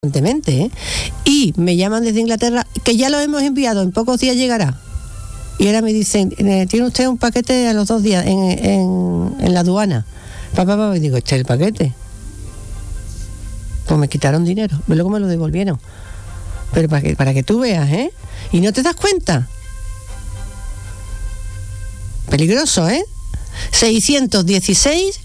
constantemente, ¿eh? Y me llaman desde Inglaterra, que ya lo hemos enviado, en pocos días llegará. Y ahora me dicen, tiene usted un paquete a los 2 días en la aduana. Papá, y digo, ¿este es el paquete? Pues me quitaron dinero, luego me lo devolvieron. Pero para que tú veas, ¿eh? Y no te das cuenta. Peligroso, ¿eh? 616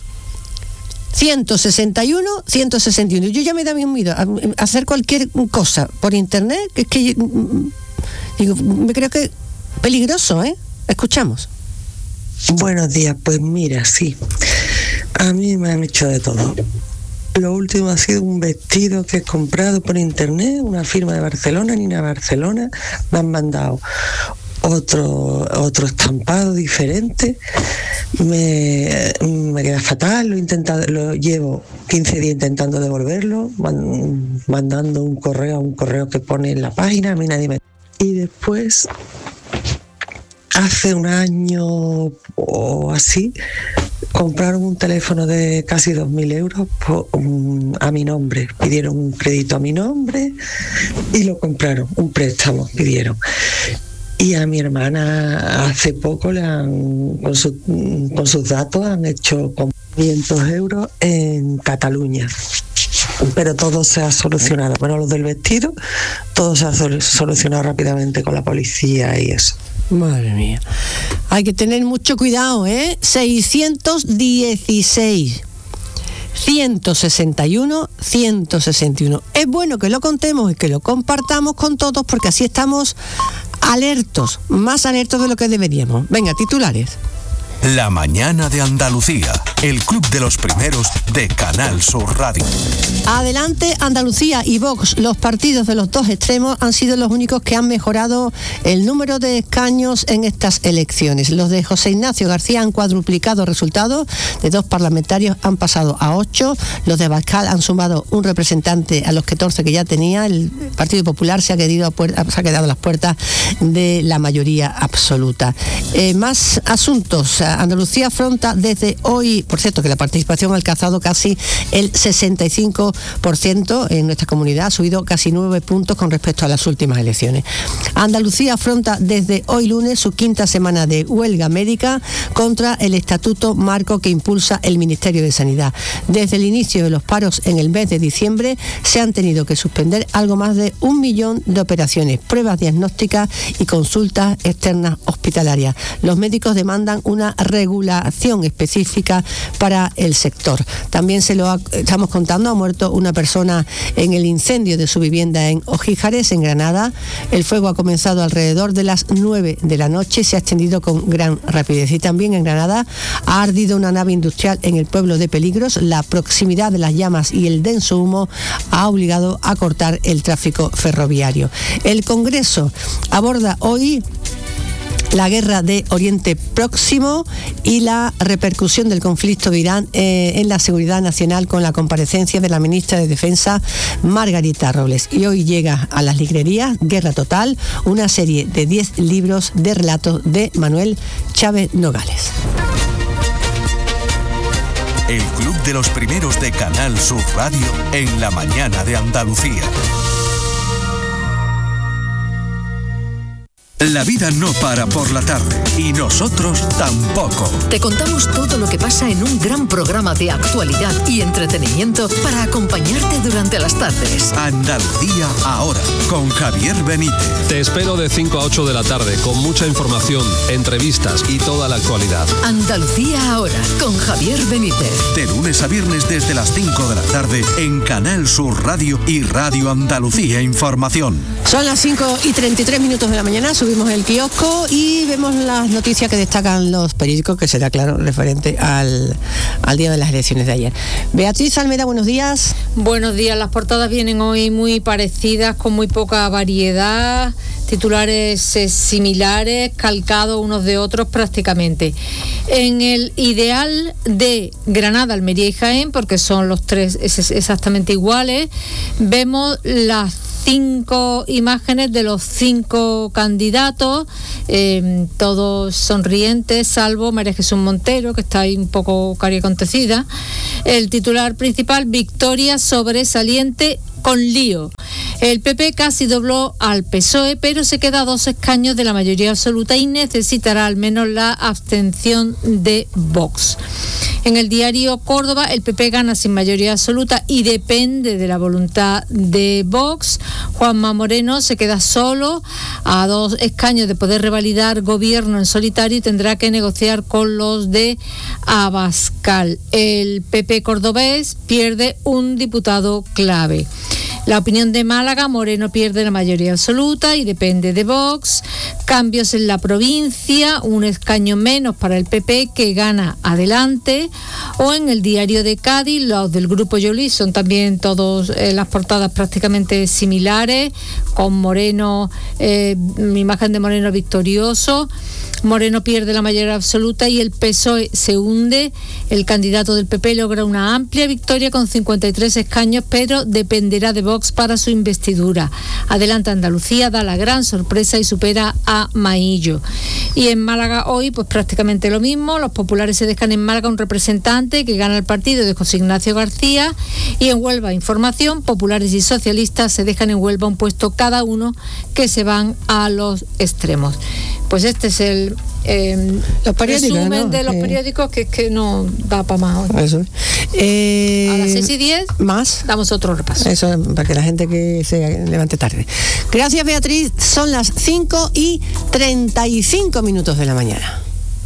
161 161. Yo ya me da miedo a hacer cualquier cosa por internet, que es que digo, me creo que peligroso, ¿eh? Escuchamos. Buenos días, pues mira, sí, a mí me han hecho de todo. Lo último ha sido un vestido que he comprado por internet, una firma de Barcelona, Nina Barcelona, me han mandado otro estampado diferente, me queda fatal, lo llevo 15 días intentando devolverlo, mandando un correo que pone en la página, a mí nadie me... Y después, hace un año o así, compraron un teléfono de casi 2.000 euros a mi nombre. Pidieron un crédito a mi nombre y lo compraron, un préstamo pidieron. Y a mi hermana hace poco con sus datos han hecho 500 euros en Cataluña. Pero todo se ha solucionado. Bueno, lo del vestido, todo se ha solucionado rápidamente con la policía y eso. Madre mía. Hay que tener mucho cuidado, ¿eh? 616 161 161. Es bueno que lo contemos y que lo compartamos con todos, porque así estamos alertos, más alertos de lo que deberíamos. Venga, titulares. La mañana de Andalucía, el club de los primeros de Canal Sur Radio. Adelante Andalucía y Vox, los partidos de los dos extremos han sido los únicos que han mejorado el número de escaños en estas elecciones. Los de José Ignacio García han cuadruplicado resultados, de 2 parlamentarios han pasado a 8, los de Abascal han sumado un representante a los 14 que ya tenía, el Partido Popular se ha quedado a las puertas de la mayoría absoluta. Más asuntos. Andalucía afronta desde hoy, por cierto, que la participación ha alcanzado casi el 65% en nuestra comunidad, ha subido casi 9 puntos con respecto a las últimas elecciones. Andalucía afronta desde hoy lunes su 5ª semana de huelga médica contra el estatuto marco que impulsa el Ministerio de Sanidad. Desde el inicio de los paros en el mes de diciembre se han tenido que suspender algo más de 1 millón de operaciones, pruebas diagnósticas y consultas externas hospitalarias. Los médicos demandan una regulación específica para el sector. También estamos contando, ha muerto una persona en el incendio de su vivienda en Ojíjares, en Granada. El fuego ha comenzado alrededor de las 9 de la noche y se ha extendido con gran rapidez. Y también en Granada ha ardido una nave industrial en el pueblo de Peligros. La proximidad de las llamas y el denso humo ha obligado a cortar el tráfico ferroviario. El Congreso aborda hoy la guerra de Oriente Próximo y la repercusión del conflicto de Irán en la seguridad nacional, con la comparecencia de la ministra de Defensa, Margarita Robles. Y hoy llega a las librerías Guerra Total, una serie de 10 libros de relatos de Manuel Chávez Nogales. El club de los primeros de Canal Sur Radio en la mañana de Andalucía. La vida no para por la tarde y nosotros tampoco. Te contamos todo lo que pasa en un gran programa de actualidad y entretenimiento para acompañarte durante las tardes. Andalucía ahora, con Javier Benítez. Te espero de 5 a 8 de la tarde con mucha información, entrevistas y toda la actualidad. Andalucía ahora, con Javier Benítez. De lunes a viernes desde las 5 de la tarde en Canal Sur Radio y Radio Andalucía Información. Son las 5:33 de la mañana, subimos el kiosco y vemos las noticias que destacan los periódicos, que será, claro, referente al día de las elecciones de ayer. Beatriz Almeida, buenos días. Buenos días, las portadas vienen hoy muy parecidas, con muy poca variedad, titulares similares, calcados unos de otros prácticamente. En el ideal de Granada, Almería y Jaén, porque son los tres exactamente iguales, vemos las 5 imágenes de los 5 candidatos, todos sonrientes, salvo María Jesús Montero, que está ahí un poco cari acontecida. El titular principal: victoria sobresaliente con lío. El PP casi dobló al PSOE, pero se queda a 2 escaños de la mayoría absoluta y necesitará al menos la abstención de Vox. En el diario Córdoba, el PP gana sin mayoría absoluta y depende de la voluntad de Vox. Juanma Moreno se queda solo a 2 escaños de poder revalidar gobierno en solitario y tendrá que negociar con los de Abascal. El PP cordobés pierde un diputado clave. La opinión de Málaga, Moreno pierde la mayoría absoluta y depende de Vox. Cambios en la provincia, 1 escaño menos para el PP que gana Adelante. O en el diario de Cádiz, los del grupo Yolí son también todos las portadas prácticamente similares, con Moreno, imagen de Moreno victorioso. Moreno pierde la mayoría absoluta y el PSOE se hunde. El candidato del PP logra una amplia victoria con 53 escaños, pero dependerá de Vox para su investidura. Adelante Andalucía da la gran sorpresa y supera a Maillo. Y en Málaga hoy, pues prácticamente lo mismo. Los populares se dejan en Málaga un representante que gana el partido de José Ignacio García. Y en Huelva, información, populares y socialistas se dejan en Huelva un puesto cada uno, que se van a los extremos. Pues este es el resumen, ¿no?, de los periódicos, que no da para más hoy. Eso. A las 6:10 más damos otro repaso. Eso, para que la gente que se levante tarde. Gracias, Beatriz. Son las 5:35 de la mañana.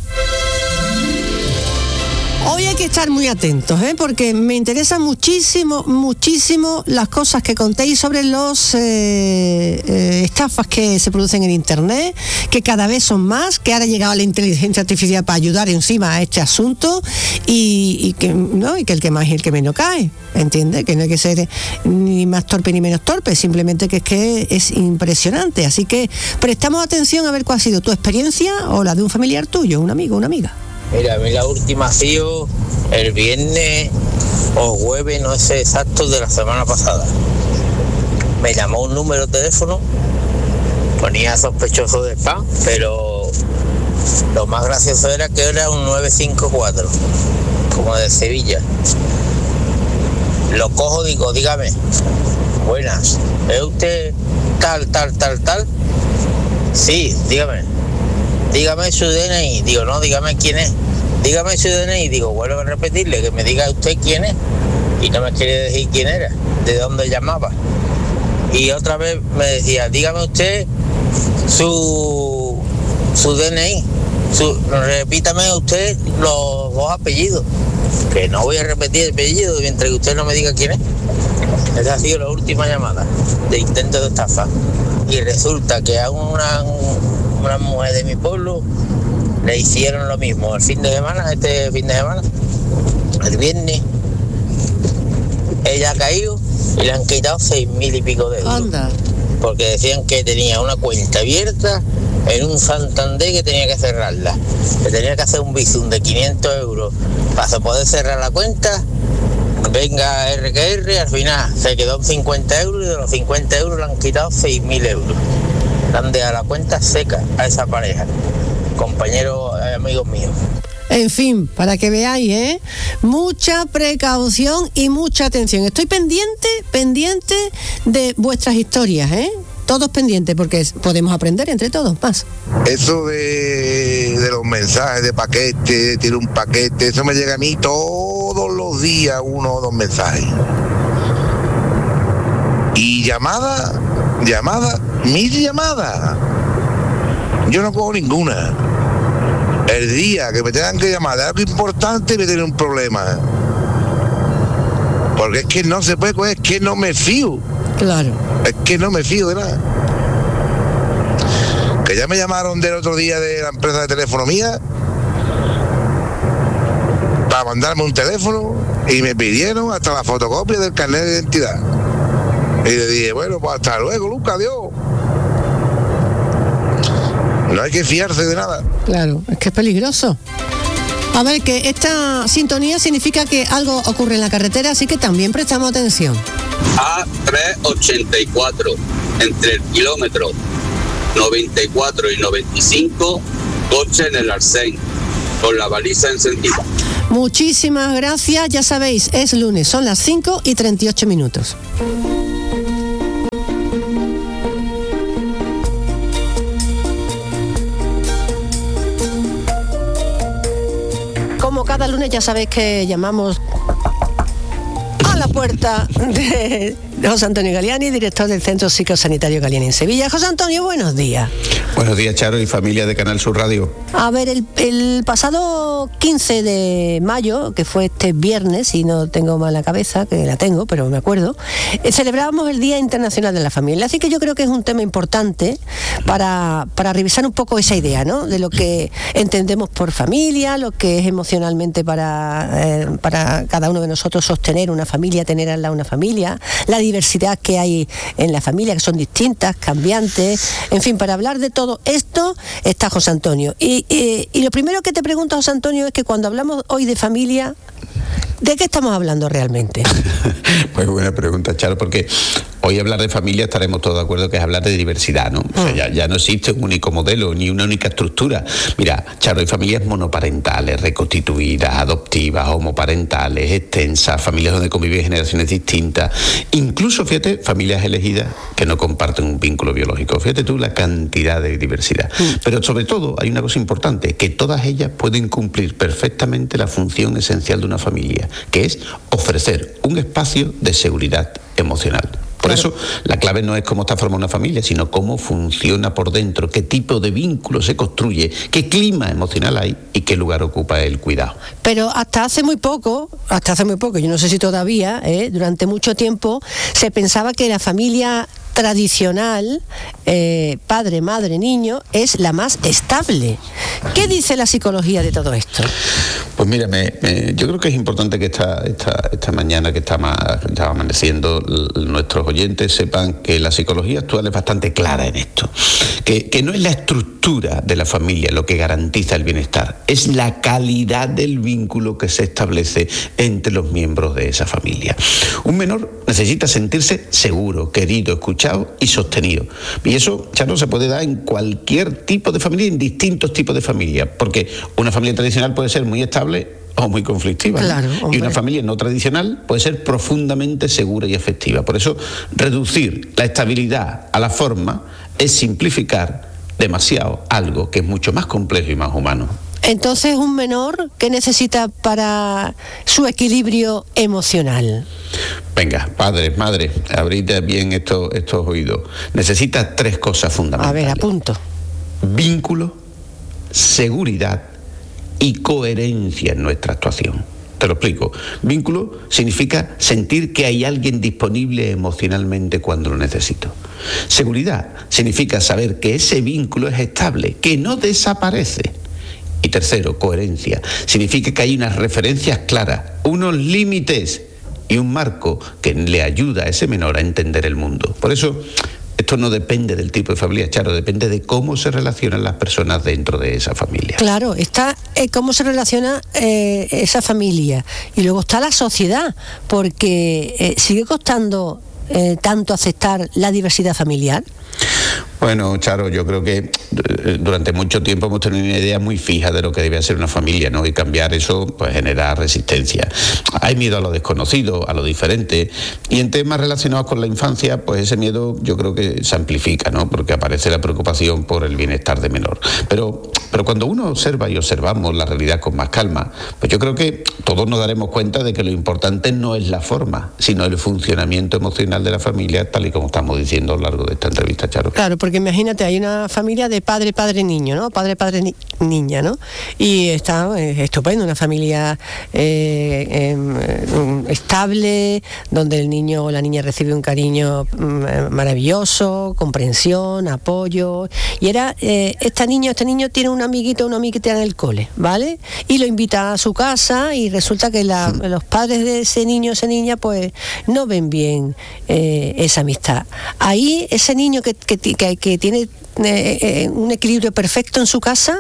Hoy hay que estar muy atentos, porque me interesan muchísimo las cosas que contéis sobre los estafas que se producen en Internet, que cada vez son más, que ahora ha llegado la inteligencia artificial para ayudar encima a este asunto y que el que más y el que menos cae, ¿entiendes? Que no hay que ser ni más torpe ni menos torpe, simplemente que es impresionante. Así que prestamos atención a ver cuál ha sido tu experiencia o la de un familiar tuyo, un amigo, una amiga. Mira, a mí la última ha sido el viernes o jueves, no sé exacto, de la semana pasada. Me llamó un número de teléfono, ponía sospechoso de spam, pero lo más gracioso era que era un 954, como de Sevilla. Lo cojo, digo, dígame, buenas, ¿es usted tal? Sí, dígame su DNI. Digo, no, dígame quién es. Dígame su DNI. Digo, vuelvo a repetirle, que me diga usted quién es. Y no me quiere decir quién era, de dónde llamaba. Y otra vez me decía, dígame usted su DNI. Repítame usted los 2 apellidos. Que no voy a repetir el apellido mientras que usted no me diga quién es. Esa ha sido la última llamada de intento de estafa. Y resulta que a una mujer de mi pueblo le hicieron lo mismo este fin de semana, el viernes. Ella ha caído y le han quitado 6.000 y pico de euros. Anda. Porque decían que tenía una cuenta abierta en un Santander, que tenía que cerrarla, que tenía que hacer un bizum de 500 euros para poder cerrar la cuenta. Venga RQR, al final se quedó en 50 euros y de los 50 euros le han quitado 6.000 euros. Le han dejado la cuenta seca a esa pareja, compañeros, amigos míos. En fin, para que veáis, mucha precaución y mucha atención. Estoy pendiente de vuestras historias, todos pendientes, porque podemos aprender entre todos más. Eso de los mensajes de paquete, tiene un paquete, eso me llega a mí todos los días, 1 o 2 mensajes. Y llamadas, 1000 llamadas. Yo no cojo ninguna. El día que me tengan que llamar de algo importante, me tiene un problema. Porque es que no se puede coger, es que no me fío. Claro. Es que no me fío de nada. Que ya me llamaron del otro día de la empresa de teléfono mía para mandarme un teléfono y me pidieron hasta la fotocopia del carnet de identidad. Y le dije, bueno, pues hasta luego, Lucas, adiós. No hay que fiarse de nada. Claro, es que es peligroso. A ver, que esta sintonía significa que algo ocurre en la carretera, así que también prestamos atención. A384, entre el kilómetro 94 y 95, coche en el Arsén, con la baliza encendida. Muchísimas gracias, ya sabéis, es lunes, son las 5:38. cada lunes ya sabéis que llamamos a la puerta de José Antonio Galiani, director del Centro Psicosanitario Galiani en Sevilla. José Antonio, buenos días. Buenos días, Charo y familia de Canal Sur Radio. A ver, el pasado 15 de mayo, que fue este viernes, si no tengo mal la cabeza, que la tengo, pero me acuerdo, celebrábamos el Día Internacional de la Familia. Así que yo creo que es un tema importante para revisar un poco esa idea, ¿no? De lo que entendemos por familia, lo que es emocionalmente para cada uno de nosotros sostener una familia, tener al lado una familia, la diversidad que hay en la familia, que son distintas, cambiantes, en fin, para hablar de todo esto está José Antonio. Y lo primero que te pregunto, José Antonio, es que cuando hablamos hoy de familia, ¿de qué estamos hablando realmente? Pues buena pregunta, Charo, porque hoy hablar de familia estaremos todos de acuerdo que es hablar de diversidad, ¿no? O sea, ya no existe un único modelo ni una única estructura. Mira, Charo, hay familias monoparentales, reconstituidas, adoptivas, homoparentales, extensas, familias donde conviven generaciones distintas, incluso, fíjate, familias elegidas que no comparten un vínculo biológico. Fíjate tú la cantidad de diversidad. Pero sobre todo hay una cosa importante, que todas ellas pueden cumplir perfectamente la función esencial de una familia, que es ofrecer un espacio de seguridad emocional. Por eso, la clave no es cómo está formada una familia, sino cómo funciona por dentro, qué tipo de vínculo se construye, qué clima emocional hay y qué lugar ocupa el cuidado. Pero hasta hace muy poco, yo no sé si todavía, durante mucho tiempo, se pensaba que la familia tradicional, padre, madre, niño, es la más estable. ¿Qué dice la psicología de todo esto? Pues mira, yo creo que es importante que esta mañana que está amaneciendo, nuestros oyentes sepan que la psicología actual es bastante clara en esto. Que no es la estructura de la familia lo que garantiza el bienestar, es la calidad del vínculo que se establece entre los miembros de esa familia. Un menor necesita sentirse seguro, querido, escuchado y sostenido. Y eso, Charo, se puede dar en cualquier tipo de familia, en distintos tipos de familia, porque una familia tradicional puede ser muy estable o muy conflictiva. Claro, y una familia no tradicional puede ser profundamente segura y afectiva. Por eso, reducir la estabilidad a la forma es simplificar demasiado algo que es mucho más complejo y más humano. Entonces, un menor, ¿qué necesita para su equilibrio emocional? Venga, padres, madres, abrid bien estos oídos. Necesita 3 cosas fundamentales. A ver, apunto. Vínculo, seguridad y coherencia en nuestra actuación. Te lo explico. Vínculo significa sentir que hay alguien disponible emocionalmente cuando lo necesito. Seguridad significa saber que ese vínculo es estable, que no desaparece. Y tercero, coherencia. Significa que hay unas referencias claras, unos límites y un marco que le ayuda a ese menor a entender el mundo. Por eso, esto no depende del tipo de familia, Charo, depende de cómo se relacionan las personas dentro de esa familia. Claro, está cómo se relaciona esa familia. Y luego está la sociedad, porque sigue costando tanto aceptar la diversidad familiar. Bueno, Charo, yo creo que durante mucho tiempo hemos tenido una idea muy fija de lo que debe ser una familia, ¿no? Y cambiar eso, pues genera resistencia. Hay miedo a lo desconocido, a lo diferente. Y en temas relacionados con la infancia, pues ese miedo yo creo que se amplifica, ¿no? Porque aparece la preocupación por el bienestar de menor. Pero cuando uno observa y observamos la realidad con más calma, pues yo creo que todos nos daremos cuenta de que lo importante no es la forma, sino el funcionamiento emocional de la familia, tal y como estamos diciendo a lo largo de esta entrevista, Charo. Claro, porque imagínate, hay una familia de padre, niño, ¿no? Padre, niña, ¿no? Y está estupendo, una familia estable, donde el niño o la niña recibe un cariño maravilloso, comprensión, apoyo. Y este niño tiene un amiguito o una amiguita en el cole, ¿vale? Y lo invita a su casa y resulta que los padres de ese niño o esa niña pues no ven bien esa amistad. Ahí ese niño que tiene un equilibrio perfecto en su casa,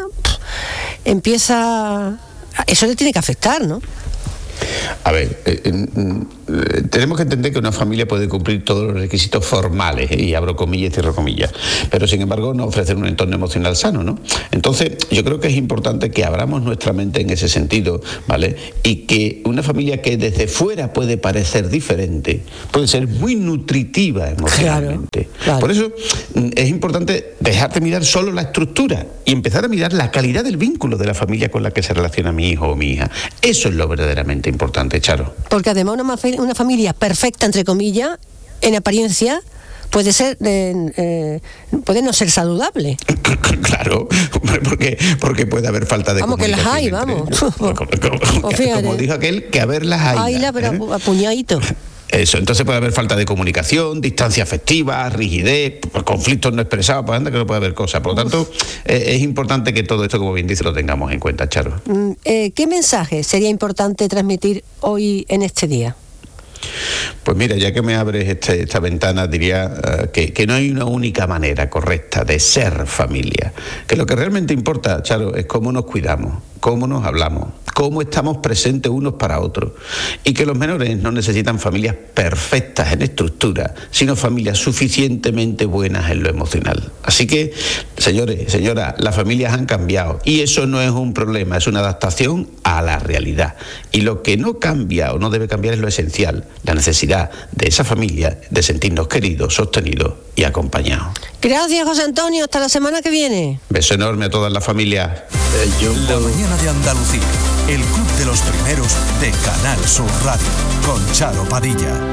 eso le tiene que afectar, ¿no? A ver, tenemos que entender que una familia puede cumplir todos los requisitos formales, y abro comillas y cierro comillas, pero sin embargo no ofrecer un entorno emocional sano, ¿no? Entonces, yo creo que es importante que abramos nuestra mente en ese sentido, ¿vale? Y que una familia que desde fuera puede parecer diferente, puede ser muy nutritiva emocionalmente. Claro. Por eso es importante dejar de mirar solo la estructura y empezar a mirar la calidad del vínculo de la familia con la que se relaciona mi hijo o mi hija. Eso es lo verdaderamente importante, Charo. Porque además una familia perfecta, entre comillas, en apariencia, puede puede no ser saludable. Claro, porque puede haber falta de comunicación. Vamos que las hay, vamos. Como dijo aquel, que haberlas hay. Hayla, pero a puñadito. Eso, entonces puede haber falta de comunicación, distancia afectiva, rigidez, conflictos no expresados, pues anda que no puede haber cosas. Por lo tanto, es importante que todo esto, como bien dice, lo tengamos en cuenta, Charo. ¿Qué mensaje sería importante transmitir hoy en este día? Pues mira, ya que me abres esta ventana, diría que no hay una única manera correcta de ser familia. Que lo que realmente importa, Charo, es cómo nos cuidamos, cómo nos hablamos, cómo estamos presentes unos para otros. Y que los menores no necesitan familias perfectas en estructura, sino familias suficientemente buenas en lo emocional. Así que, señores, señoras, las familias han cambiado. Y eso no es un problema, es una adaptación a la realidad. Y lo que no cambia o no debe cambiar es lo esencial, la necesidad de esa familia de sentirnos queridos, sostenidos y acompañados. Gracias, José Antonio. Hasta la semana que viene. Beso enorme a todas las familias. La mañana de Andalucía, el club de los primeros de Canal Sur Radio, con Charo Padilla.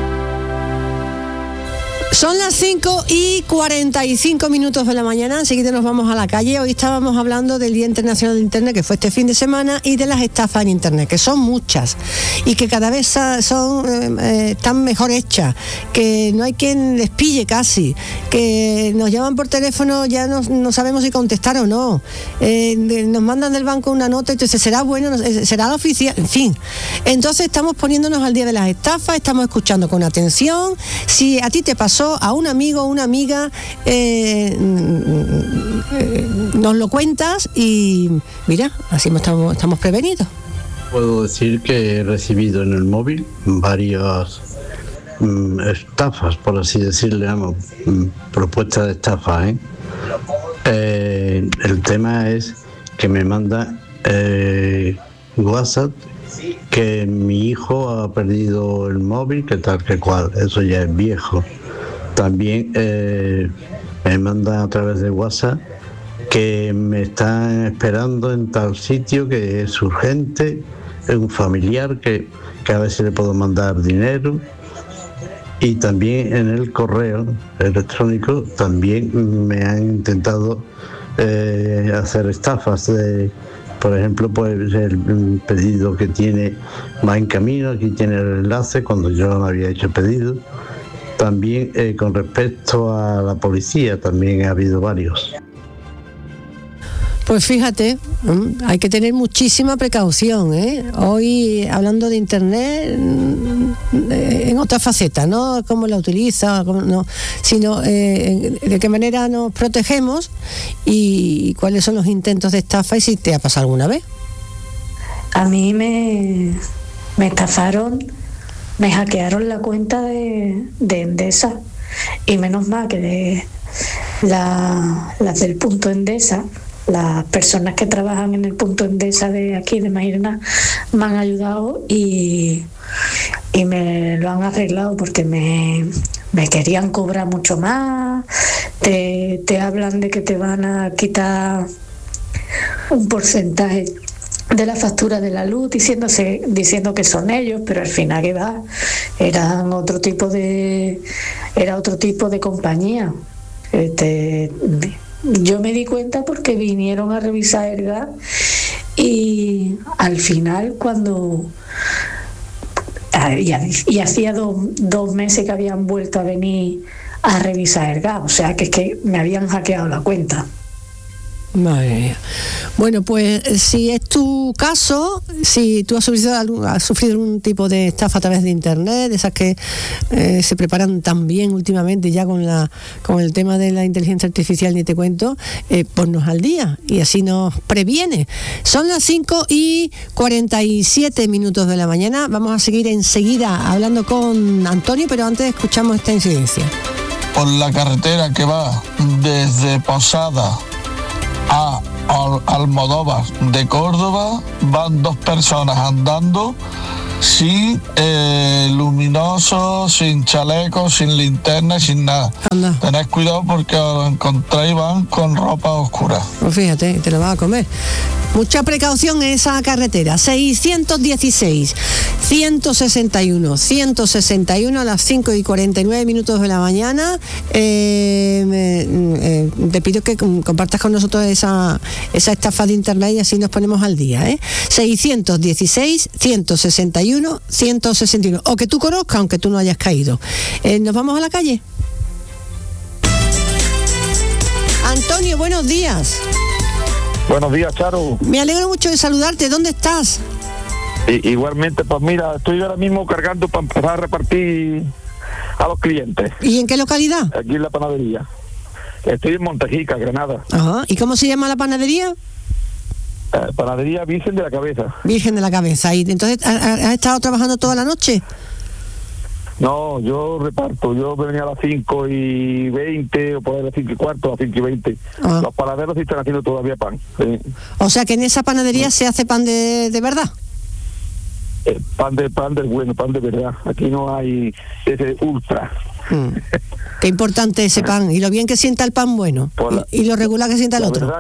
Son las 5:45 de la mañana, enseguida nos vamos a la calle. Hoy estábamos hablando del Día Internacional de Internet, que fue este fin de semana, y de las estafas en Internet, que son muchas y que cada vez están mejor hechas, que no hay quien les pille casi, que nos llaman por teléfono, ya no sabemos si contestar o no, nos mandan del banco una nota y entonces será bueno, será la oficial, en fin. Entonces estamos poniéndonos al día de las estafas, estamos escuchando con atención. Si a ti te pasó, a un amigo o una amiga, nos lo cuentas y mira, así estamos prevenidos. Puedo decir que he recibido en el móvil varias estafas, por así decirle, propuestas de estafa. El tema es que me manda WhatsApp que mi hijo ha perdido el móvil, que tal que cual, eso ya es viejo. También me manda a través de WhatsApp que me están esperando en tal sitio, que es urgente, es un familiar, que a ver si le puedo mandar dinero. Y también en el correo electrónico también me han intentado hacer estafas. Por ejemplo, pues el pedido que tiene va en camino, aquí tiene el enlace, cuando yo no había hecho pedido. También con respecto a la policía también ha habido varios. Pues fíjate, hay que tener muchísima precaución, ¿eh? Hoy, hablando de Internet, en otra faceta, no cómo la utiliza, sino de qué manera nos protegemos y cuáles son los intentos de estafa y si te ha pasado alguna vez. A mí me estafaron. Me hackearon la cuenta de Endesa y menos mal que las del punto Endesa, las personas que trabajan en el punto Endesa de aquí de Mairena, me han ayudado y me lo han arreglado, porque me querían cobrar mucho más. Te hablan de que te van a quitar un porcentaje de la factura de la luz, diciendo que son ellos, pero al final que va, era otro tipo de compañía. Yo me di cuenta porque vinieron a revisar el gas y al final cuando y hacía dos meses que habían vuelto a venir a revisar el gas, o sea que es que me habían hackeado la cuenta. Madre mía. Bueno, pues si es tu caso, si tú has sufrido algún tipo de estafa a través de internet, de esas que se preparan tan bien últimamente ya con el tema de la inteligencia artificial, ni te cuento, ponnos al día y así nos previene. Son las 5:47 de la mañana. Vamos a seguir enseguida hablando con Antonio, pero antes escuchamos esta incidencia. Por la carretera que va desde Posada a Almodóvar de Córdoba van 2 personas andando sin luminosos, sin chalecos, sin linterna, sin nada. Anda. Tened cuidado porque os encontráis, van con ropa oscura. Pues fíjate, te lo vas a comer. Mucha precaución en esa carretera. 616-161 a las 5:49 de la mañana. Te pido que compartas con nosotros esa estafa de internet y así nos ponemos al día. 616-161-161. O que tú conozcas, aunque tú no hayas caído. ¿Nos vamos a la calle? Antonio, buenos días. Buenos días, Charo. Me alegro mucho de saludarte. ¿Dónde estás? Igualmente, pues mira, estoy ahora mismo cargando para empezar a repartir a los clientes. ¿Y en qué localidad? Aquí en la panadería. Estoy en Montejica, Granada. Ajá. ¿Y cómo se llama la panadería? Panadería Virgen de la Cabeza. Virgen de la Cabeza. ¿Y entonces has estado trabajando toda la noche? No, yo reparto. Yo venía a las 5:20 o por ahí a las 5:15, a las 5:20. Ah. Los panaderos sí están haciendo todavía pan. Sí. O sea que en esa panadería se hace pan de verdad. Pan del bueno, pan de verdad. Aquí no hay ese ultra. Qué importante ese pan. Y lo bien que sienta el pan bueno. Y lo regular que sienta el otro.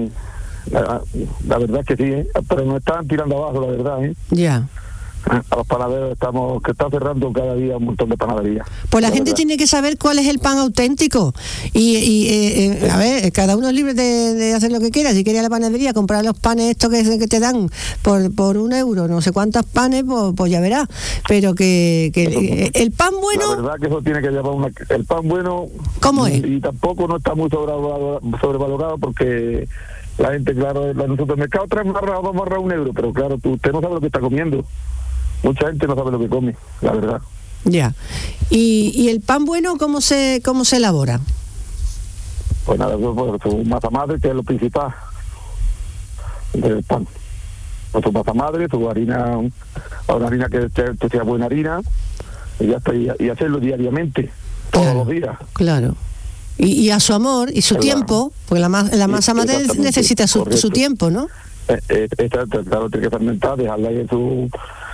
La verdad que sí, pero nos están tirando abajo, la verdad. Ya. A los panaderos que están cerrando cada día un montón de panaderías. Pues la gente tiene que saber cuál es el pan auténtico y a ver, cada uno es libre de hacer lo que quiera. Si quiere ir a la panadería comprar los panes estos que te dan por €1, no sé cuántos panes, pues ya verás. Pero que el pan bueno... La verdad que eso tiene que llevar el pan bueno... ¿Cómo es? Y tampoco no está muy sobrevalorado porque... La gente, claro, en los supermercados 3 barras o 2 barras €1, pero claro, usted no sabe lo que está comiendo. Mucha gente no sabe lo que come, la verdad. Ya. ¿Y el pan bueno cómo se elabora? Pues nada, su masa madre, que es lo principal del pan. Con su masa madre, su harina, una harina que sea buena harina, y ya está, y hacerlo diariamente, todos los días. Claro. Y a su amor y su tiempo, porque la masa madre necesita su tiempo, ¿no? Claro, tiene que fermentar, dejarla ahí en su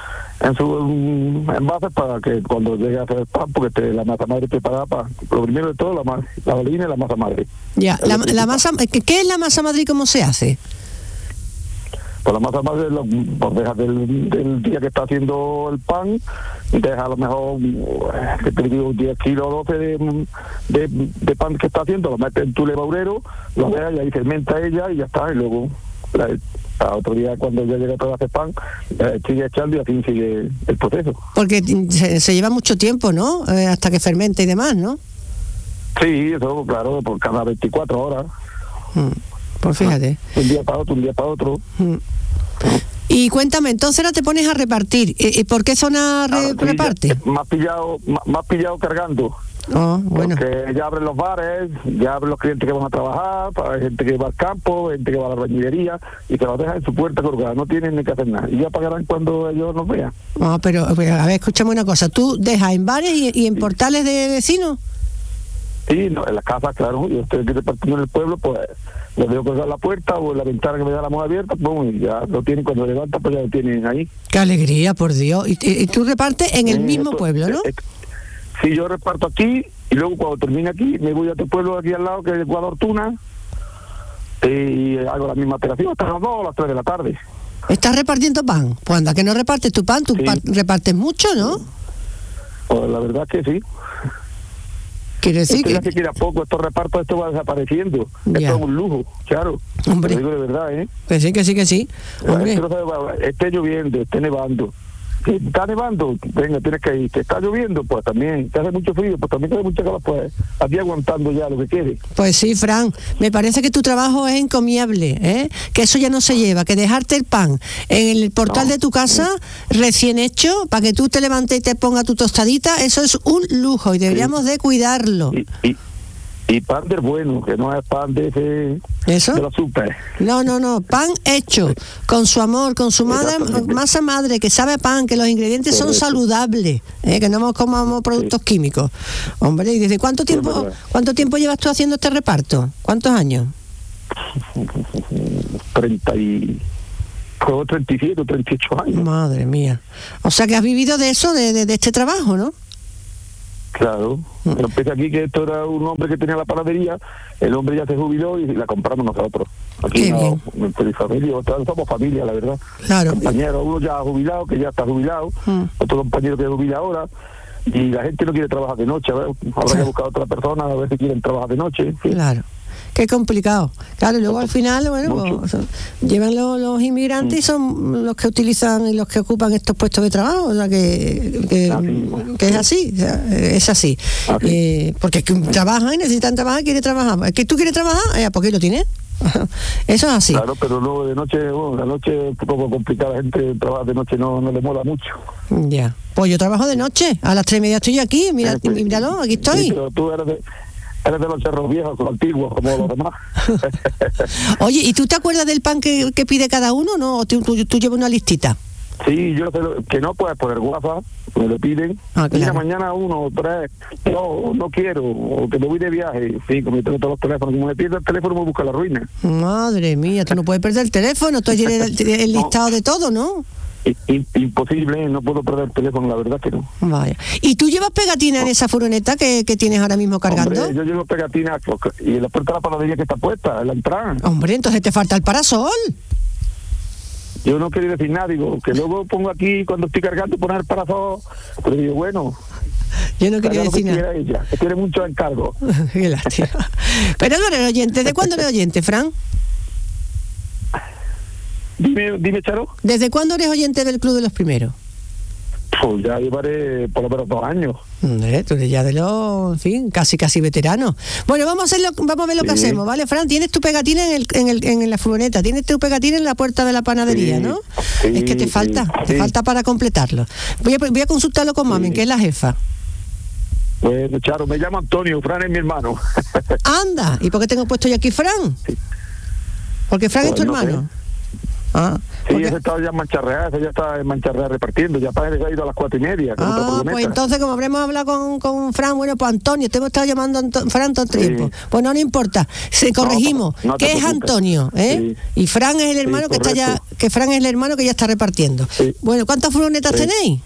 envase para que cuando llegue a hacer el pan, porque la masa madre preparada para, lo primero de todo, la harina y la masa madre. Ya, la masa, ¿qué es la masa madre y cómo se hace? Pues la masa madre, pues deja del día que está haciendo el pan, y deja a lo mejor, que te digo, 10 kilos o 12 de pan que está haciendo, lo metes en tu levadurero, lo dejas y ahí fermenta ella y ya está, y luego a otro día cuando ya llega todo a hacer pan, sigue echando y así sigue el proceso. Porque se lleva mucho tiempo, ¿no? Hasta que fermente y demás, ¿no? Sí, eso, claro, por cada 24 horas. Pues fíjate. Un día para otro. Y cuéntame, entonces ahora te pones a repartir. ¿Por qué zona reparte? Más pillado cargando. Oh, bueno. Porque ya abren los bares, ya abren los clientes que van a trabajar, para gente que va al campo, gente que va a la bañilería, y se los dejan en su puerta colgada, no tienen ni que hacer nada. Y ya pagarán cuando ellos nos vean. Pero a ver, escúchame una cosa. ¿Tú dejas en bares y en portales de vecinos? Sí, no, en las casas, claro. Yo estoy repartiendo en el pueblo, pues les dejo colgar la puerta o en la ventana que me da la mano abierta, pues y ya lo tienen, cuando levantan, pues ya lo tienen ahí. ¡Qué alegría, por Dios! Y tú repartes en el mismo pueblo, ¿no? Sí, yo reparto aquí y luego cuando termine aquí me voy a otro pueblo aquí al lado, que es Ecuador Tuna, y hago la misma operación hasta las 2 o las 3 de la tarde. ¿Estás repartiendo pan? Pues anda, que no repartes tu pan, repartes mucho, ¿no? Pues la verdad es que sí. Quiere decir que... Ya que quiera poco, estos repartos, esto va desapareciendo. Ya. Esto es un lujo, claro. Hombre. Te digo de verdad, Que sí. Hombre. Esté lloviendo, esté nevando. que está nevando, venga, tienes que ir, que está lloviendo, pues también, que hace mucho frío, pues también que hace mucha calor, pues aquí aguantando ya lo que quede. Pues sí, Fran, me parece que tu trabajo es encomiable, ¿eh? Que eso ya no se lleva, que dejarte el pan en el portal de tu casa recién hecho, para que tú te levantes y te pongas tu tostadita, eso es un lujo y deberíamos de cuidarlo. Y pan del bueno, que no es pan de ese... ¿Eso? De los super. No, pan hecho, con su amor, con su masa madre, que sabe a pan, que los ingredientes son saludables, que no comamos productos químicos. Hombre, ¿y desde cuánto tiempo llevas tú haciendo este reparto? ¿Cuántos años? 37 o 38 años. Madre mía. O sea que has vivido de eso, de este trabajo, ¿no? Claro, yo empecé aquí que esto era un hombre que tenía la panadería, el hombre ya se jubiló y la compramos nosotros. Aquí mi familia, somos familia, la verdad. Claro. Compañeros, uno ya jubilado, que ya está jubilado, otro compañero que jubila ahora, y la gente no quiere trabajar de noche, a ver, habrá que buscar a otra persona a ver si quieren trabajar de noche. ¿Sí? Claro. Qué complicado. Claro, y luego al final, bueno, pues, llevan los inmigrantes y son los que utilizan y los que ocupan estos puestos de trabajo, o sea que es así, o sea, es así. Porque trabajan y necesitan trabajar, quiere trabajar. ¿Es que tú quieres trabajar? ¿Por qué lo tienes? Eso es así. Claro, pero luego de noche, la noche es un poco complicada, la gente trabaja de noche no le mola mucho. Ya. Pues yo trabajo de noche, a las 3:30 estoy yo aquí, míralo, aquí estoy. Sí, pero tú eres de los cerros viejos, los antiguos, como los demás. Oye, ¿y tú te acuerdas del pan que pide cada uno, no? ¿O tú llevas una listita? Sí, yo que no puedes poner WhatsApp, me lo piden. Claro. Mira, mañana 1 o 3, no quiero, o que me voy de viaje. Sí, como yo tengo todos los teléfonos, como me pierdo el teléfono me busca la ruina. Madre mía, tú no puedes perder el teléfono, tú tienes el listado de todo, ¿no? Imposible, no puedo perder el teléfono, la verdad que no. Vaya. ¿Y tú llevas pegatina en esa furgoneta que tienes ahora mismo cargando? Hombre, yo llevo pegatina y en la puerta de la panadería que está puesta, en la entrada. Hombre, entonces te falta el parasol. Yo no quería decir nada, digo, que luego pongo aquí, cuando estoy cargando, poner el parasol, pero digo, bueno... Yo no quería decir nada. Ella, que tiene mucho encargo. Qué lástima. Pero no eres oyente, ¿desde cuándo eres oyente, Fran? Dime, Charo. ¿Desde cuándo eres oyente del Club de los Primeros? Pues ya llevaré por lo menos 2 años. Tú eres ya de los, en fin, casi veterano. Bueno, vamos a ver lo que hacemos, ¿vale, Fran? Tienes tu pegatina en la furgoneta, tienes tu pegatina en la puerta de la panadería, ¿no? Es que te falta para completarlo. Voy a consultarlo con Mami, que es la jefa. Pues, Charo, me llamo Antonio, Fran es mi hermano. Anda, ¿y por qué tengo puesto yo aquí Fran? Porque Fran es tu hermano. Sí, ese está ya en Mancharreá, ese ya está en Mancharreá repartiendo, ya parece que ha ido a las 4:30. Pues entonces como habremos hablado con Fran, bueno, pues Antonio, te hemos estado llamando Fran todo el tiempo. Pues no importa, corregimos, que es Antonio, ¿eh? Sí. Y Fran es el hermano que está ya, que Fran es el hermano que ya está repartiendo. Sí. Bueno, ¿cuántas furgonetas tenéis?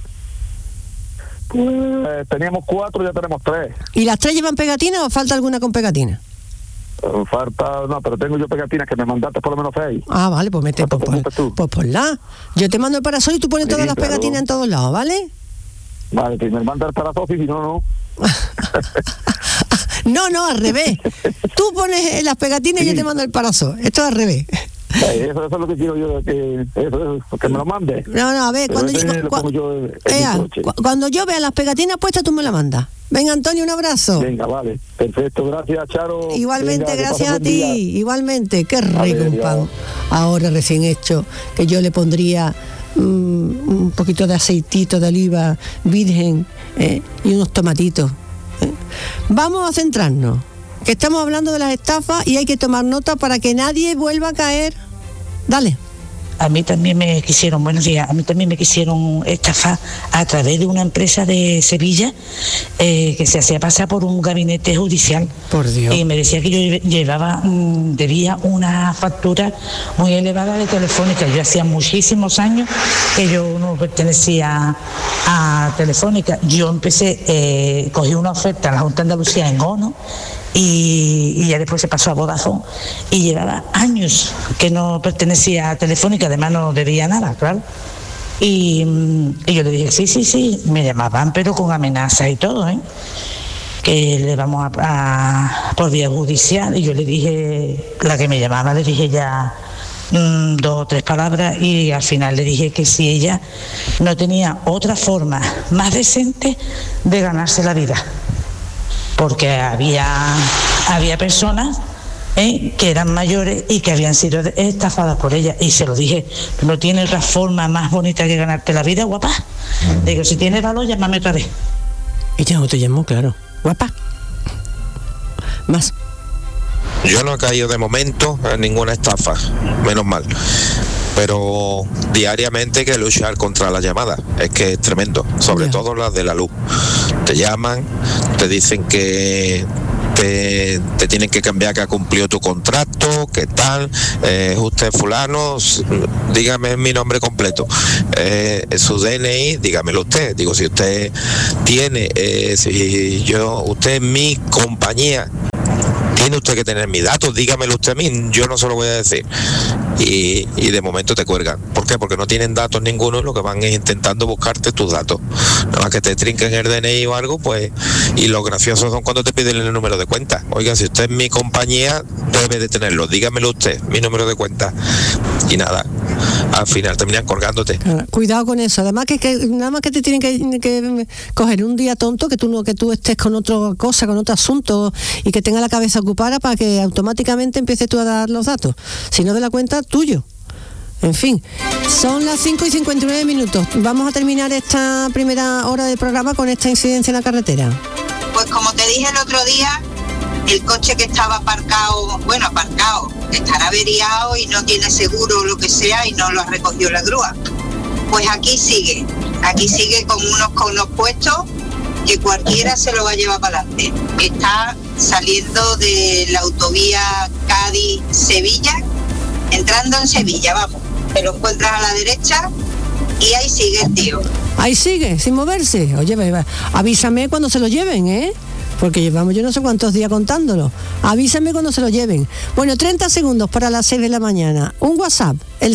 Pues teníamos 4, ya tenemos 3. ¿Y las 3 llevan pegatina o falta alguna con pegatina? Pero tengo yo pegatinas que me mandaste por lo menos 6. Vale, pues mete, pues ponla. Yo te mando el parasol y tú pones todas las pegatinas en todos lados, ¿vale? Vale, si me manda el parasol y si no. No, al revés. Tú pones las pegatinas y yo te mando el parasol. Esto es al revés. Eso es lo que quiero yo, que me lo mande. No, a ver, cuando yo vea las pegatinas puestas, tú me las mandas. Venga, Antonio, un abrazo. Venga, vale, perfecto, gracias, Charo. Igualmente, venga, gracias a ti, igualmente. Qué rico un pan ahora recién hecho, que yo le pondría un poquito de aceitito de oliva virgen y unos tomatitos. Vamos a centrarnos, que estamos hablando de las estafas y hay que tomar nota para que nadie vuelva a caer. Dale. A mí también me quisieron, buenos días, a mí también me quisieron estafar a través de una empresa de Sevilla que se hacía pasar por un gabinete judicial. Por Dios. Y me decía que yo debía una factura muy elevada de Telefónica. Yo hacía muchísimos años que yo no pertenecía a Telefónica. Yo empecé, cogí una oferta en la Junta de Andalucía en ONO, y ya después se pasó a Vodafone y llevaba años que no pertenecía a Telefónica, además no debía nada, claro. Y yo le dije, sí, me llamaban pero con amenazas y todo, que le vamos a por vía judicial. Y yo le dije, la que me llamaba, le dije ya 2 o 3 palabras y al final le dije que si ella no tenía otra forma más decente de ganarse la vida, porque había personas que eran mayores y que habían sido estafadas por ella, y se lo dije, no tiene otra forma más bonita que ganarte la vida, guapa. Digo, si tienes valor, llámame otra vez. Ella no te llamó, claro, guapa. Más. Yo no he caído de momento en ninguna estafa, menos mal. Pero diariamente hay que luchar contra las llamadas, es que es tremendo, sobre todo las de la luz. Te llaman, te dicen que te tienen que cambiar, que ha cumplido tu contrato, qué tal, usted fulano, dígame mi nombre completo, su DNI, dígamelo usted. Digo, si usted tiene, usted es mi compañía, tiene usted que tener mis datos, dígamelo usted a mí, yo no se lo voy a decir. Y de momento te cuelgan. ¿Por qué? Porque no tienen datos ninguno, lo que van es intentando buscarte tus datos. Nada más que te trinquen el DNI o algo, pues, y lo gracioso son cuando te piden el número de cuenta. Oiga, si usted es mi compañía, debe de tenerlo, dígamelo usted, mi número de cuenta. Y nada, al final terminan colgándote. Cuidado con eso, además que nada más que te tienen que coger un día tonto, que tú estés con otra cosa, con otro asunto, y que tenga la cabeza ocupada para que automáticamente empieces tú a dar los datos. Si no de la cuenta, tuyo. En fin, son las 5:59. Vamos a terminar esta primera hora del programa con esta incidencia en la carretera. Pues como te dije el otro día, el coche que estaba aparcado, estará averiado y no tiene seguro o lo que sea y no lo ha recogido la grúa. Pues aquí sigue con unos puestos que cualquiera se lo va a llevar para adelante. Está saliendo de la autovía Cádiz-Sevilla, entrando en Sevilla, vamos. Te lo encuentras a la derecha y ahí sigue el tío. Ahí sigue, sin moverse. Oye, avísame cuando se lo lleven, porque llevamos yo no sé cuántos días contándolo. Avísame cuando se lo lleven. Bueno, 30 segundos para las 6 de la mañana. Un WhatsApp, el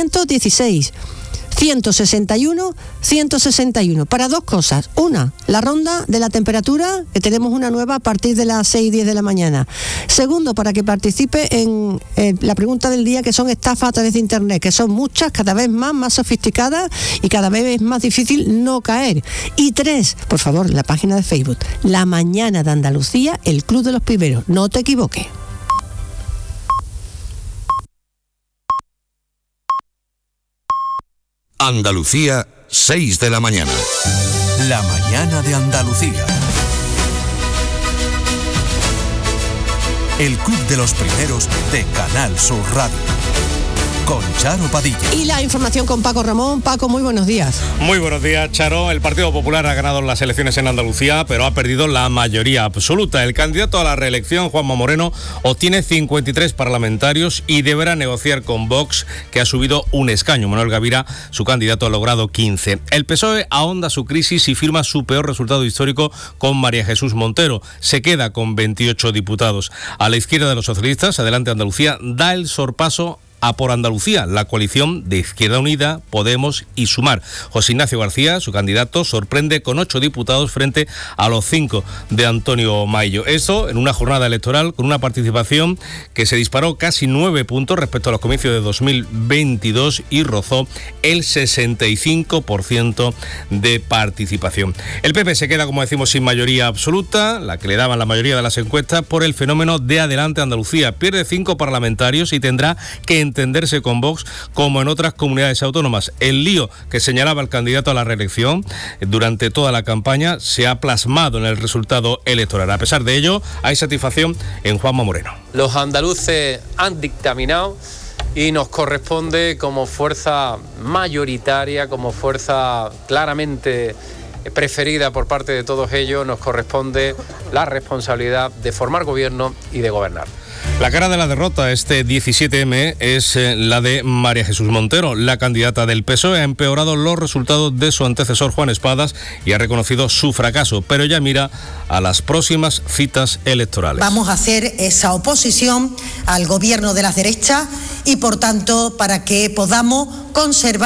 616-161-161. Para dos cosas. Una, la ronda de la temperatura, que tenemos una nueva a partir de las 6:10 de la mañana. Segundo, para que participe en la pregunta del día, que son estafas a través de internet, que son muchas, cada vez más sofisticadas y cada vez es más difícil no caer. Y 3, por favor, la página de Facebook, La Mañana de Andalucía, el Club de los Primeros. No te equivoques. Andalucía, 6 de la mañana. La mañana de Andalucía. El Club de los Primeros de Canal Sur Radio. Con Charo Padilla. Y la información con Paco Ramón. Paco, muy buenos días. Muy buenos días, Charo. El Partido Popular ha ganado las elecciones en Andalucía, pero ha perdido la mayoría absoluta. El candidato a la reelección, Juanma Moreno, obtiene 53 parlamentarios y deberá negociar con Vox, que ha subido un escaño. Manuel Gavira, su candidato, ha logrado 15. El PSOE ahonda su crisis y firma su peor resultado histórico con María Jesús Montero. Se queda con 28 diputados. A la izquierda de los socialistas, Adelante Andalucía, da el sorpaso a Por Andalucía, la coalición de Izquierda Unida, Podemos y Sumar. José Ignacio García, su candidato, sorprende con 8 diputados frente a los 5 de Antonio Maillo. Esto en una jornada electoral con una participación que se disparó casi 9 puntos respecto a los comicios de 2022 y rozó el 65% de participación. El PP se queda, como decimos, sin mayoría absoluta, la que le daban la mayoría de las encuestas, por el fenómeno de Adelante Andalucía. Pierde 5 parlamentarios y tendrá que entenderse con Vox como en otras comunidades autónomas. El lío que señalaba el candidato a la reelección durante toda la campaña se ha plasmado en el resultado electoral. A pesar de ello, hay satisfacción en Juanma Moreno. Los andaluces han dictaminado y nos corresponde, como fuerza mayoritaria, como fuerza claramente preferida por parte de todos ellos, nos corresponde la responsabilidad de formar gobierno y de gobernar. La cara de la derrota este 17M es la de María Jesús Montero. La candidata del PSOE ha empeorado los resultados de su antecesor Juan Espadas y ha reconocido su fracaso, pero ya mira a las próximas citas electorales. Vamos a hacer esa oposición al gobierno de las derechas y, por tanto, para que podamos conservar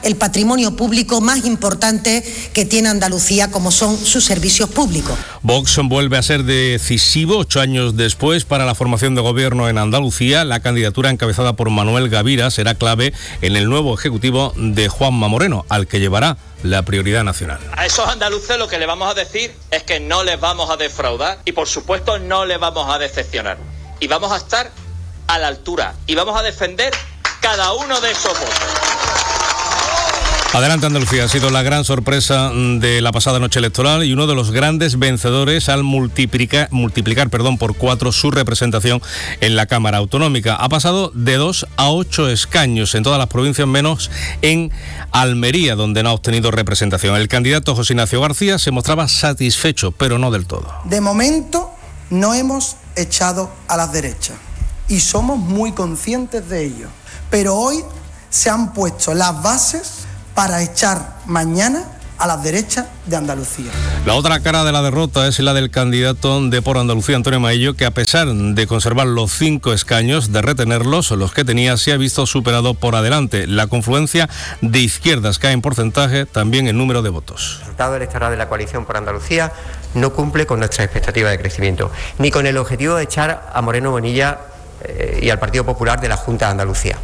el patrimonio público más importante que tiene Andalucía, como son sus servicios públicos. Vox vuelve a ser decisivo 8 años después para la formación de gobierno en Andalucía. La candidatura encabezada por Manuel Gavira será clave en el nuevo ejecutivo de Juanma Moreno, al que llevará la prioridad nacional. A esos andaluces lo que le vamos a decir es que no les vamos a defraudar y por supuesto no les vamos a decepcionar. Y vamos a estar a la altura y vamos a defender cada uno de esos votos. Adelante Andalucía ha sido la gran sorpresa de la pasada noche electoral y uno de los grandes vencedores al multiplicar por 4 su representación en la Cámara Autonómica. Ha pasado de 2 a 8 escaños en todas las provincias, menos en Almería, donde no ha obtenido representación. El candidato José Ignacio García se mostraba satisfecho, pero no del todo. De momento no hemos echado a las derechas y somos muy conscientes de ello, pero hoy se han puesto las bases para echar mañana a las derechas de Andalucía. La otra cara de la derrota es la del candidato de Por Andalucía, Antonio Maillo, que a pesar de conservar los 5 escaños, de retenerlos, los que tenía, se ha visto superado por Adelante. La confluencia de izquierdas cae en porcentaje, también en número de votos. El resultado electoral de la coalición Por Andalucía no cumple con nuestra expectativa de crecimiento, ni con el objetivo de echar a Moreno Bonilla y al Partido Popular de la Junta de Andalucía.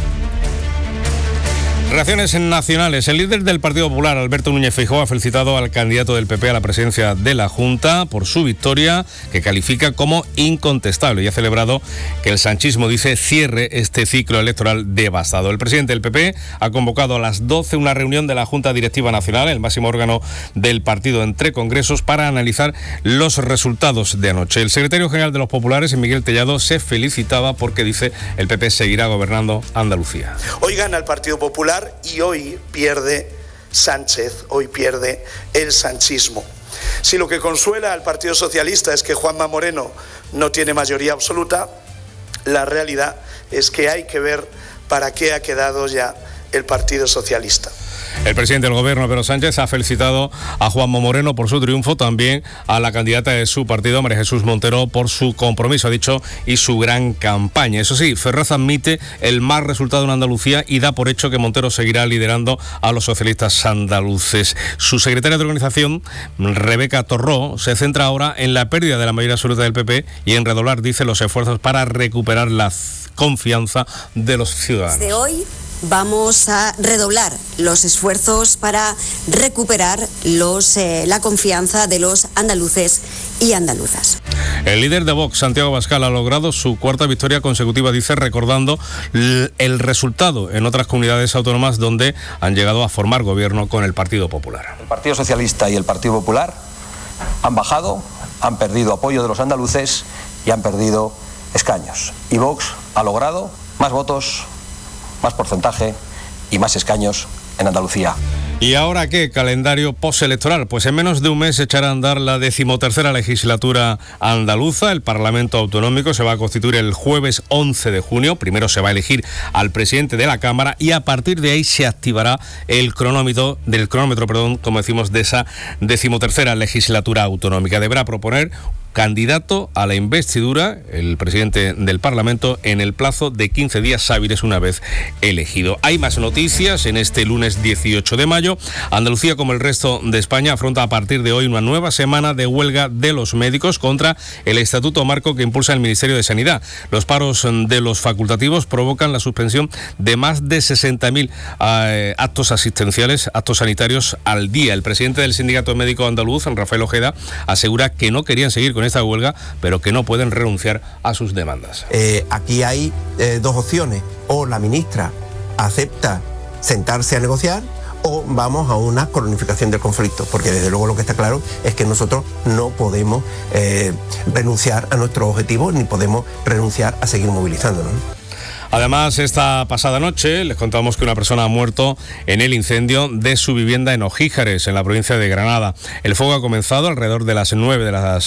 Reacciones nacionales. El líder del Partido Popular, Alberto Núñez Feijóo, ha felicitado al candidato del PP a la presidencia de la Junta por su victoria, que califica como incontestable, y ha celebrado que el sanchismo, dice, cierre este ciclo electoral devastado. El presidente del PP ha convocado a las 12 una reunión de la Junta Directiva Nacional, el máximo órgano del partido entre congresos, para analizar los resultados de anoche. El secretario general de los populares, Miguel Tellado, se felicitaba porque, dice, el PP seguirá gobernando Andalucía. Hoy gana el Partido Popular y hoy pierde Sánchez, hoy pierde el sanchismo. Si lo que consuela al Partido Socialista es que Juanma Moreno no tiene mayoría absoluta, la realidad es que hay que ver para qué ha quedado ya el Partido Socialista. El presidente del gobierno, Pedro Sánchez, ha felicitado a Juanma Moreno por su triunfo, también a la candidata de su partido, María Jesús Montero, por su compromiso, ha dicho, y su gran campaña. Eso sí, Ferraz admite el mal resultado en Andalucía y da por hecho que Montero seguirá liderando a los socialistas andaluces. Su secretaria de organización, Rebeca Torró, se centra ahora en la pérdida de la mayoría absoluta del PP y en redoblar, dice, los esfuerzos para recuperar la confianza de los ciudadanos. De hoy vamos a redoblar los esfuerzos para recuperar la confianza de los andaluces y andaluzas. El líder de Vox, Santiago Abascal, ha logrado su 4ª victoria consecutiva, dice, recordando el resultado en otras comunidades autónomas donde han llegado a formar gobierno con el Partido Popular. El Partido Socialista y el Partido Popular han bajado, han perdido apoyo de los andaluces y han perdido escaños. Y Vox ha logrado más votos, más porcentaje y más escaños en Andalucía. ¿Y ahora qué? Calendario postelectoral. Pues en menos de un mes echará a andar la 13ª legislatura andaluza. El Parlamento Autonómico se va a constituir el jueves 11 de junio. Primero se va a elegir al presidente de la Cámara y a partir de ahí se activará el cronómetro, como decimos, de esa 13ª legislatura autonómica. Deberá proponer candidato a la investidura, el presidente del Parlamento, en el plazo de 15 días hábiles una vez elegido. Hay más noticias en este lunes 18 de mayo. Andalucía, como el resto de España, afronta a partir de hoy una nueva semana de huelga de los médicos contra el estatuto marco que impulsa el Ministerio de Sanidad. Los paros de los facultativos provocan la suspensión de más de 60.000 actos asistenciales, actos sanitarios al día. El presidente del Sindicato Médico Andaluz, Rafael Ojeda, asegura que no querían seguir con esta huelga, pero que no pueden renunciar a sus demandas. Aquí hay dos opciones: o la ministra acepta sentarse a negociar o vamos a una cronificación del conflicto, porque desde luego lo que está claro es que nosotros no podemos renunciar a nuestros objetivos ni podemos renunciar a seguir movilizándonos. Además, esta pasada noche les contamos que una persona ha muerto en el incendio de su vivienda en Ojíjares, en la provincia de Granada. El fuego ha comenzado alrededor de las 9 de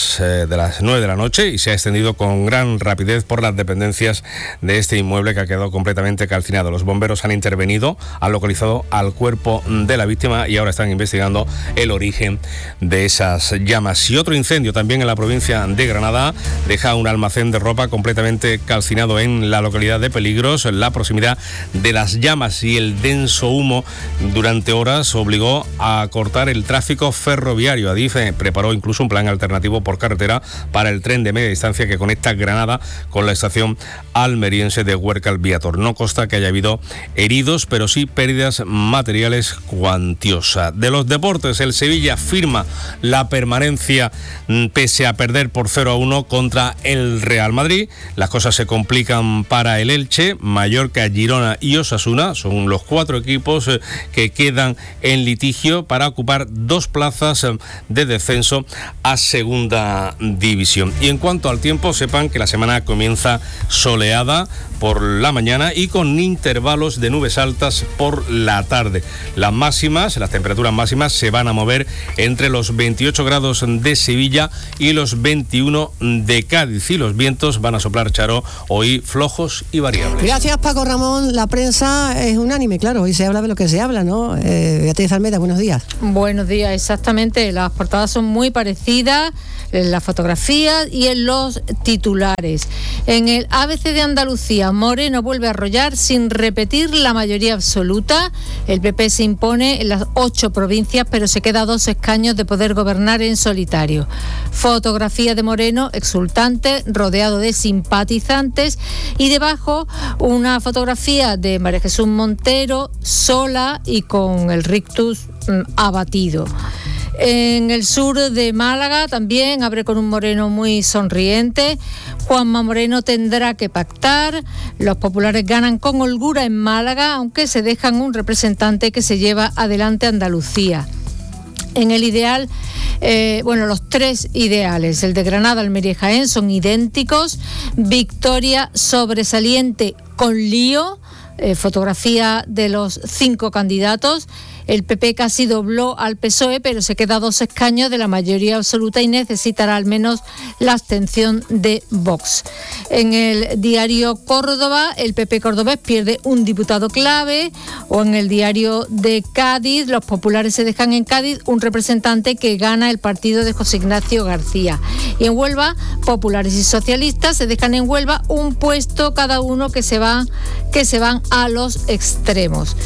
la noche y se ha extendido con gran rapidez por las dependencias de este inmueble, que ha quedado completamente calcinado. Los bomberos han intervenido, han localizado al cuerpo de la víctima y ahora están investigando el origen de esas llamas. Y otro incendio también en la provincia de Granada deja un almacén de ropa completamente calcinado en la localidad de Peligro, peligros. La proximidad de las llamas y el denso humo durante horas obligó a cortar el tráfico ferroviario. Adif preparó incluso un plan alternativo por carretera para el tren de media distancia que conecta Granada con la estación almeriense de Huércal Viator. No consta que haya habido heridos, pero sí pérdidas materiales cuantiosas. De los deportes, el Sevilla firma la permanencia pese a perder por 0-1 contra el Real Madrid. Las cosas se complican para el Elche. Mallorca, Girona y Osasuna son los 4 equipos que quedan en litigio para ocupar 2 plazas de descenso a segunda división. Y en cuanto al tiempo, sepan que la semana comienza soleada por la mañana y con intervalos de nubes altas por la tarde. Las temperaturas máximas se van a mover entre los 28 grados de Sevilla y los 21 de Cádiz, y los vientos van a soplar, Charo, hoy flojos y variables. Gracias, Paco Ramón. La prensa es unánime, claro, hoy se habla de lo que se habla, ¿no? Beatriz Almeida, buenos días. Buenos días, exactamente. Las portadas son muy parecidas, en las fotografías y en los titulares. En el ABC de Andalucía, Moreno vuelve a arrollar sin repetir la mayoría absoluta. El PP se impone en las 8 provincias, pero se queda a 2 escaños de poder gobernar en solitario. Fotografía de Moreno, exultante, rodeado de simpatizantes, y debajo una fotografía de María Jesús Montero, sola y con el rictus abatido. En el sur de Málaga también abre con un Moreno muy sonriente. Juanma Moreno tendrá que pactar. Los populares ganan con holgura en Málaga, aunque se dejan un representante que se lleva adelante Andalucía. En el ideal, los 3 ideales, el de Granada, Almería y Jaén, son idénticos. Victoria sobresaliente con lío, fotografía de los 5 candidatos. El PP casi dobló al PSOE, pero se queda a 2 escaños de la mayoría absoluta y necesitará al menos la abstención de Vox. En el diario Córdoba, el PP cordobés pierde un diputado clave, o en el diario de Cádiz, los populares se dejan en Cádiz un representante que gana el partido de José Ignacio García. Y en Huelva, populares y socialistas se dejan en Huelva un puesto cada uno que se van a los extremos.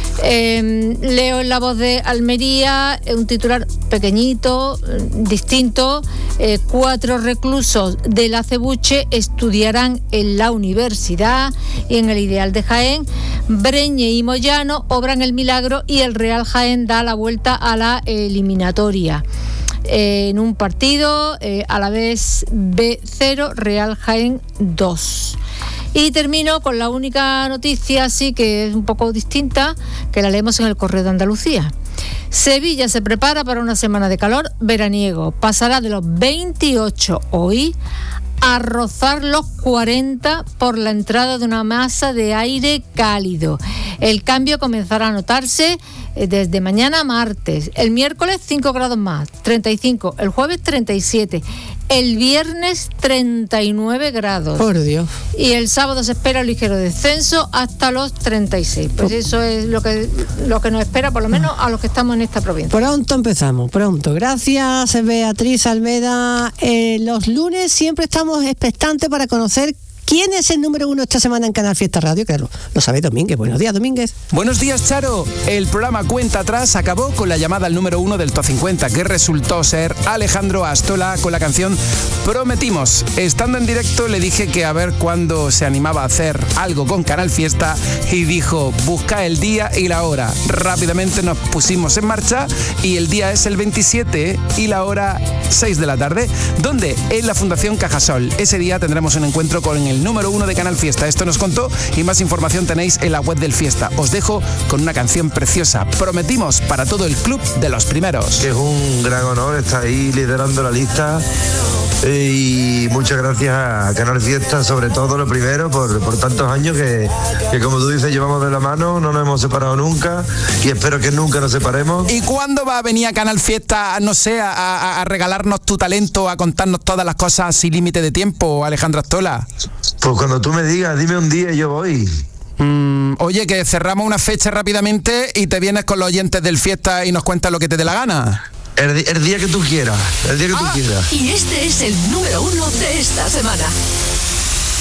Leo en La Voz de Almería un titular pequeñito, distinto. 4 reclusos del Acebuche estudiarán en la universidad. Y en el Ideal de Jaén, Breñe y Moyano obran el milagro y el Real Jaén da la vuelta a la eliminatoria. En un partido, Alavés B0, Real Jaén 2. Y termino con la única noticia, así que es un poco distinta, que la leemos en el Correo de Andalucía. Sevilla se prepara para una semana de calor veraniego. Pasará de los 28 hoy a rozar los 40 por la entrada de una masa de aire cálido. El cambio comenzará a notarse desde mañana martes. El miércoles 5 grados más, 35. El jueves 37. El viernes 39 grados. Por Dios. Y el sábado se espera un ligero descenso hasta los 36. Pues eso es lo que nos espera, por lo menos a los que estamos en esta provincia. Pronto empezamos, pronto. Gracias, Beatriz Almeida. Los lunes siempre estamos expectantes para conocer quién es el número 1 esta semana en Canal Fiesta Radio. Claro, lo sabe Domínguez. Buenos días, Domínguez. Buenos días, Charo. El programa Cuenta Atrás acabó con la llamada al número 1 del Top 50, que resultó ser Alejandro Astola con la canción Prometimos. Estando en directo le dije que a ver cuándo se animaba a hacer algo con Canal Fiesta y dijo, busca el día y la hora. Rápidamente nos pusimos en marcha y el día es el 27 y la hora 6 de la tarde. ¿Dónde? En la Fundación Cajasol. Ese día tendremos un encuentro con el número 1 de Canal Fiesta. Esto nos contó y más información tenéis en la web del Fiesta. Os dejo con una canción preciosa, Prometimos, para todo el club de los primeros. Es un gran honor estar ahí liderando la lista y muchas gracias a Canal Fiesta, sobre todo lo primero, por tantos años que como tú dices llevamos de la mano, no nos hemos separado nunca y espero que nunca nos separemos. ¿Y cuándo va a venir a Canal Fiesta, no sé, a regalarnos tu talento, a contarnos todas las cosas sin límite de tiempo, Alejandro Astola? Pues cuando tú me digas, dime un día y yo voy. Oye, que cerramos una fecha rápidamente y te vienes con los oyentes del Fiesta y nos cuentas lo que te dé la gana. El día que tú quieras, el día que tú quieras. Y este es el número 1 de esta semana.